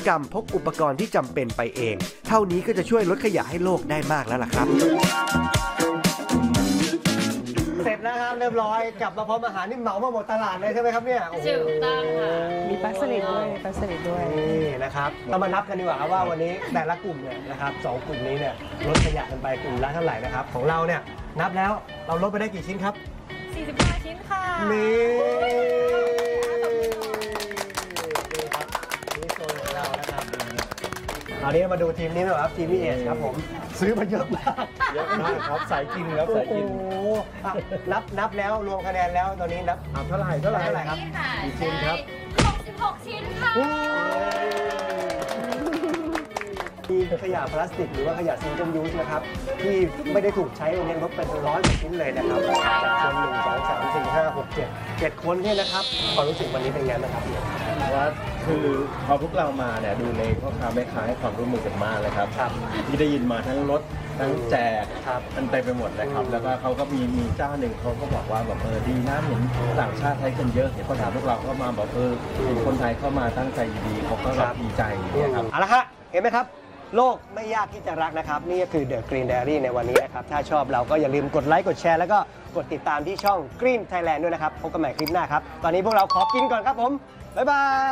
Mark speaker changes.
Speaker 1: กรรมพกอุปกรณ์ที่จำเป็นไปเองเท่านี้ก็จะช่วยลดขยะให้โลกได้มากแล้วล่ะครับเสร็จแล้วครับเรียบร้อยกลับมาพร้อมอาหารนี่เหมามาหมดตลาดเลยใช่ไหมครับเนี่ย
Speaker 2: ถูกต้องค่ะ
Speaker 3: มีปลาสลิดด้วย
Speaker 1: นี่นะครับเรามานับกันดีกว่าว่าวันนี้แต่ละกลุ่มเนี่ยนะครับ2กลุ่มนี้เนี่ยลดขยะกันไปกลุ่มละเท่าไหร่นะครับของเราเนี่ยนับแล้วเราลดไปได้กี่ชิ้นครับ
Speaker 2: 45 ชิ้นค่ะ
Speaker 1: นี่ครับนี่โซนของเรานะครับตอนนี้มาดูทีมนี้หน่อยครับทีมพี่เอสครับผมซื้อมาเยอะมาก
Speaker 4: ครับสายกินครับสายกิน
Speaker 1: นับแล้วรวมคะแนนแล้วตอนนี้นับ
Speaker 4: เท่าไหร่
Speaker 1: ครับ
Speaker 2: กี่ชิ้นครับ66 ชิ้นค่ะ
Speaker 1: มีขยะพลาสติกหรือว่าขยะซิงเกิลยูสนะครับที่ไม่ได้ถูกใช้วันนี้ลดเป็น100 กว่าชิ้นเลยนะครับจากคน1 2 3 4 5 6 7คนเนี่ยนะครับความรู้สึกวันนี้เป็นไงบ้างครับ
Speaker 4: ว่าคือพอพวกเรามาเนี่ยดูในพ่อค้าแม่ค้าให้ความร่วมมือกันมากเลยครับที่ได้ยินมาทั้งรถทั้งแจกมันเต็มไปหมดเลยครับแล้วก็เขาก็มีเจ้าหนึ่งเขาก็บอกว่าแบบดีนะเห็นต่างชาติใช้กันเยอะเห็นคนไทยพวกเราก็มาบอกเห็นคนไทยเข้ามาตั้งใจดีเขาก็แบบดีใจนะครับ
Speaker 1: เอาละฮะเห็นไหมครับโลกไม่ยากที่จะรักนะครับนี่ก็คือ The Green Diary ในวันนี้นะครับถ้าชอบเราก็อย่าลืมกดไลค์กดแชร์แล้วก็กดติดตามที่ช่อง Green Thailand ด้วยนะครับพบกันใหม่คลิปหน้าครับตอนนี้พวกเราขอกินก่อนครับผมบ๊ายบาย